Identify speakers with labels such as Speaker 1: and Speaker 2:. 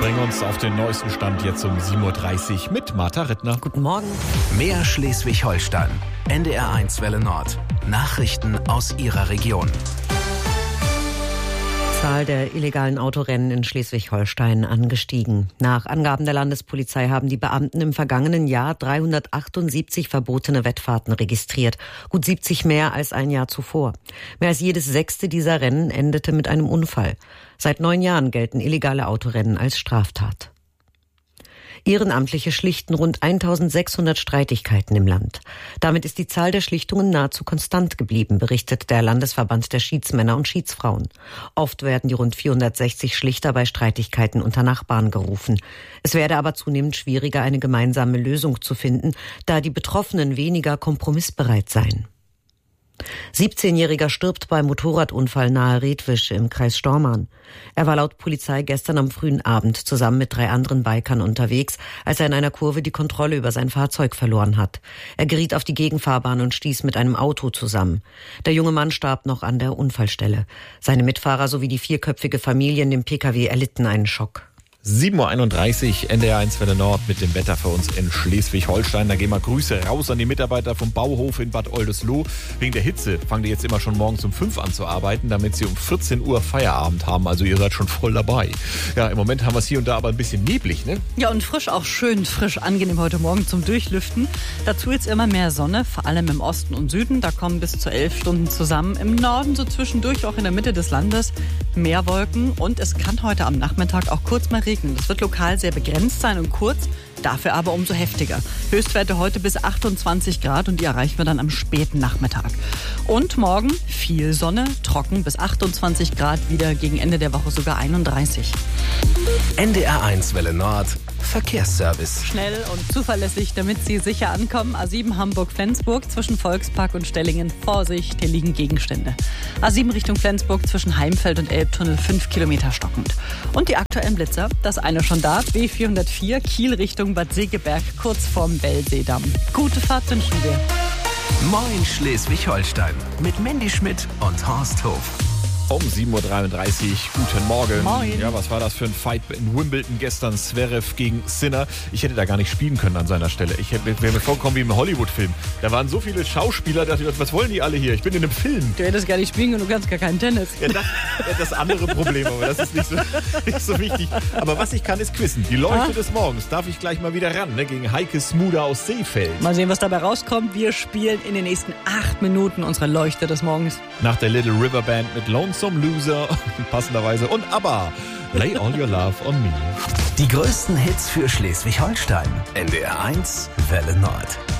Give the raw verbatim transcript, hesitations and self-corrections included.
Speaker 1: bringen uns auf den neuesten Stand jetzt um sieben Uhr dreißig mit Martha Rittner.
Speaker 2: Guten Morgen.
Speaker 3: Mehr Schleswig-Holstein. N D R eins Welle Nord. Nachrichten aus Ihrer Region.
Speaker 2: Die Zahl der illegalen Autorennen in Schleswig-Holstein angestiegen. Nach Angaben der Landespolizei haben die Beamten im vergangenen Jahr dreihundertachtundsiebzig verbotene Wettfahrten registriert. Gut siebzig mehr als ein Jahr zuvor. Mehr als jedes sechste dieser Rennen endete mit einem Unfall. Seit neun Jahren gelten illegale Autorennen als Straftat. Ehrenamtliche schlichten rund eintausendsechshundert Streitigkeiten im Land. Damit ist die Zahl der Schlichtungen nahezu konstant geblieben, berichtet der Landesverband der Schiedsmänner und Schiedsfrauen. Oft werden die rund vierhundertsechzig Schlichter bei Streitigkeiten unter Nachbarn gerufen. Es werde aber zunehmend schwieriger, eine gemeinsame Lösung zu finden, da die Betroffenen weniger kompromissbereit seien. siebzehnjähriger stirbt beim Motorradunfall nahe Redwisch im Kreis Stormarn. Er war laut Polizei gestern am frühen Abend zusammen mit drei anderen Bikern unterwegs, als er in einer Kurve die Kontrolle über sein Fahrzeug verloren hat. Er geriet auf die Gegenfahrbahn und stieß mit einem Auto zusammen. Der junge Mann starb noch an der Unfallstelle. Seine Mitfahrer sowie die vierköpfige Familie in dem Pkw erlitten einen Schock.
Speaker 1: sieben Uhr einunddreißig, N D R eins Welle Nord mit dem Wetter für uns in Schleswig-Holstein. Da gehen wir Grüße raus an die Mitarbeiter vom Bauhof in Bad Oldesloe. Wegen der Hitze fangen die jetzt immer schon morgens um fünf an zu arbeiten, damit sie um vierzehn Uhr Feierabend haben. Also ihr seid schon voll dabei. Ja, im Moment haben wir es hier und da aber ein bisschen neblig, ne?
Speaker 4: Ja, und frisch, auch schön frisch, angenehm heute Morgen zum Durchlüften. Dazu jetzt immer mehr Sonne, vor allem im Osten und Süden. Da kommen bis zu elf Stunden zusammen. Im Norden so zwischendurch, auch in der Mitte des Landes, mehr Wolken. Und es kann heute am Nachmittag auch kurz mal regnen. Das wird lokal sehr begrenzt sein und kurz, dafür aber umso heftiger. Höchstwerte heute bis achtundzwanzig Grad und die erreichen wir dann am späten Nachmittag. Und morgen viel Sonne, trocken bis achtundzwanzig Grad, wieder gegen Ende der Woche sogar einunddreißig.
Speaker 3: N D R eins Welle Nord. Verkehrsservice.
Speaker 4: Schnell und zuverlässig, damit Sie sicher ankommen. A sieben Hamburg-Flensburg zwischen Volkspark und Stellingen. Vorsicht, hier liegen Gegenstände. A sieben Richtung Flensburg zwischen Heimfeld und Elbtunnel fünf Kilometer stockend. Und die aktuellen Blitzer, das eine schon da, B vierhundertvier, Kiel Richtung Bad Segeberg, kurz vorm Bellseedamm. Gute Fahrt wünschen wir.
Speaker 3: Moin Schleswig-Holstein mit Mandy Schmidt und Horst Hof.
Speaker 1: Um sieben Uhr dreiunddreißig, guten Morgen.
Speaker 4: Moin.
Speaker 1: Ja, was war das für ein Fight in Wimbledon gestern? Zverev gegen Sinner. Ich hätte da gar nicht spielen können an seiner Stelle. Ich hätte, wäre mir vorgekommen wie im Hollywood-Film. Da waren so viele Schauspieler, da dachte ich, was wollen die alle hier? Ich bin in einem Film.
Speaker 4: Du hättest gar nicht spielen können, du kannst gar keinen Tennis.
Speaker 1: Ja, das, das andere Problem, aber das ist nicht so, nicht so wichtig. Aber was ich kann, ist quizzen. Die Leuchte ah. des Morgens darf ich gleich mal wieder ran, ne, gegen Heike Smuda aus Seefeld.
Speaker 4: Mal sehen, was dabei rauskommt. Wir spielen in den nächsten acht Minuten unsere Leuchte des Morgens.
Speaker 1: Nach der Little River Band mit Lonesome Loser, passenderweise, und ABBA, Lay All Your Love on Me.
Speaker 3: Die größten Hits für Schleswig-Holstein. N D R eins Welle Nord.